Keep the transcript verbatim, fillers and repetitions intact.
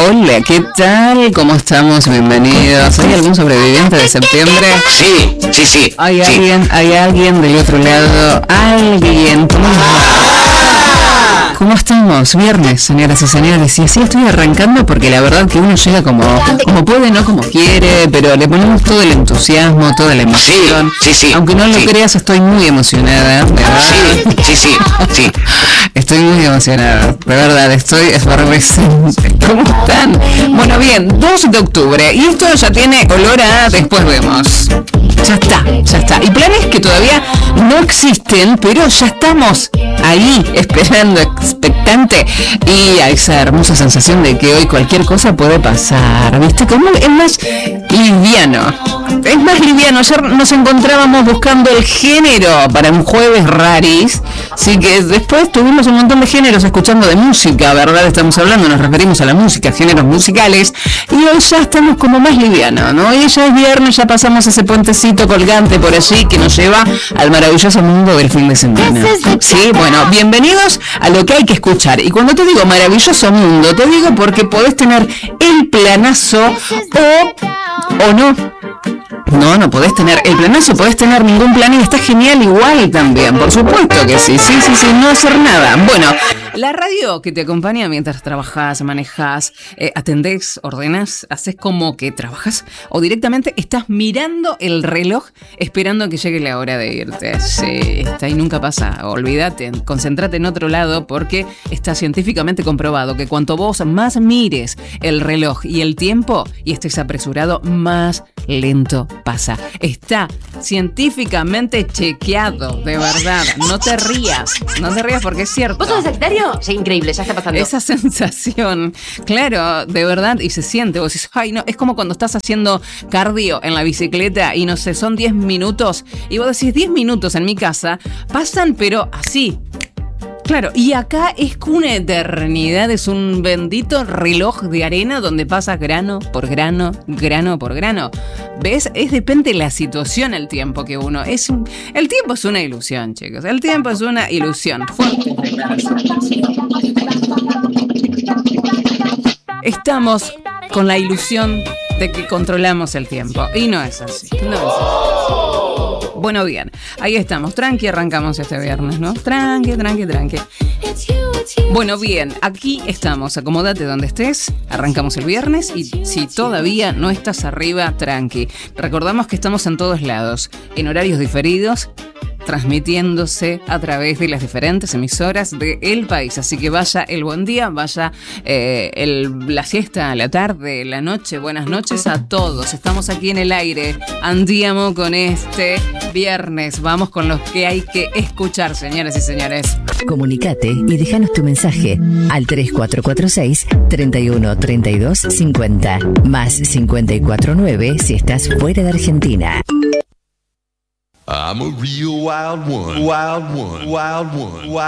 Hola, ¿qué tal? ¿Cómo estamos? Bienvenidos. ¿Hay algún sobreviviente de septiembre? Sí, sí, sí. ¿Hay sí. alguien, hay alguien del otro lado? ¿Alguien? ¿Cómo va? ¿Cómo estamos? Viernes, señoras y señores. Y así estoy arrancando porque la verdad que uno llega como, como puede, no como quiere, pero le ponemos todo el entusiasmo, toda la emoción. Sí, sí, sí. Aunque no lo sí. creas, estoy muy emocionada, ¿verdad? Sí, sí, sí, sí. Estoy muy emocionada, de verdad, estoy efervescente. ¿Cómo están? Bueno, bien, dos de octubre, y esto ya tiene olor a después vemos. Ya está, ya está. Y planes que todavía no existen, pero ya estamos ahí, esperando, expectante, y a esa hermosa sensación de que hoy cualquier cosa puede pasar, ¿viste? Como es más liviano. Es más liviano. Ayer nos encontrábamos buscando el género para un jueves raris, así que después tuvimos un montón de géneros escuchando de música, ¿verdad? Estamos hablando, nos referimos a la música, géneros musicales, y hoy ya estamos como más livianos, ¿no? Hoy ya es viernes, ya pasamos ese puentecito colgante por allí que nos lleva al maravilloso mundo del fin de semana. Sí, bueno, bienvenidos a lo que hay que escuchar. Y cuando te digo maravilloso mundo, te digo porque podés tener el planazo o, o no. No, no podés tener el planazo, podés tener ningún plan y está genial igual también, por supuesto que sí, sí, sí, sí, no hacer nada. Bueno, la radio que te acompaña mientras trabajas, manejas, eh, atendés, ordenás, haces como que trabajas o directamente estás mirando el reloj esperando a que llegue la hora de irte. Sí, está ahí, nunca pasa, olvídate, concéntrate en otro lado porque está científicamente comprobado que cuanto vos más mires el reloj y el tiempo y estés apresurado, más lento pasa. Está científicamente chequeado, de verdad. No te rías, no te rías porque es cierto. ¿Vos sos sectario? Sí, increíble, ya está pasando. Esa sensación, claro, de verdad, y se siente. Vos decís, ay, no, es como cuando estás haciendo cardio en la bicicleta y no sé, son diez minutos. Y vos decís, diez minutos en mi casa pasan, pero así. Claro, y acá es una eternidad, es un bendito reloj de arena donde pasa grano por grano, grano por grano. ¿Ves? Es depende de la situación el tiempo que uno... es un, El tiempo es una ilusión, chicos. El tiempo es una ilusión. Fuerte. Estamos con la ilusión de que controlamos el tiempo. Y no es así. No es así. Bueno, bien, ahí estamos, tranqui, arrancamos este viernes, ¿no? Tranqui, tranqui, tranqui. Bueno, bien, aquí estamos, acomódate donde estés, arrancamos el viernes y si todavía no estás arriba, tranqui. Recordamos que estamos en todos lados, en horarios diferidos, transmitiéndose a través de las diferentes emisoras del país. Así que vaya el buen día, vaya eh, el, la siesta, la tarde, la noche, buenas noches a todos. Estamos aquí en el aire, andiamo con este viernes. Vamos con los que hay que escuchar, señoras y señores. Comunicate y déjanos tu mensaje al tres cuatro cuatro seis, treinta y uno, treinta y dos, cincuenta, más cincuenta y cuatro nueve si estás fuera de Argentina. I'm a real wild one, wild one, wild one, wild